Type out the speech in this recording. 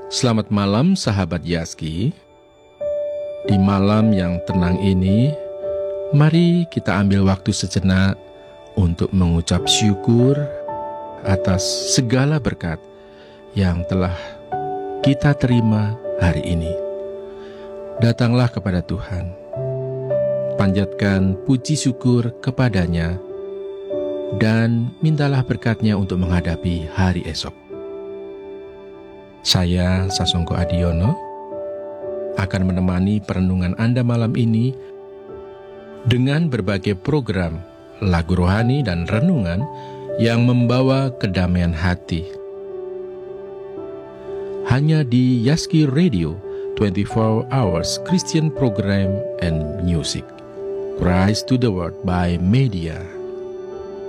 Selamat malam sahabat Yaski. Di malam yang tenang ini, mari kita ambil waktu sejenak untuk mengucap syukur atas segala berkat yang telah kita terima hari ini. Datanglah kepada Tuhan, panjatkan puji syukur kepadanya, dan mintalah berkat-Nya untuk menghadapi hari esok. Saya, Sasongko Adiono, akan menemani perenungan Anda malam ini dengan berbagai program lagu rohani dan renungan yang membawa kedamaian hati. Hanya di Yaski Radio, 24 Hours Christian Program and Music. Christ to the World by Media.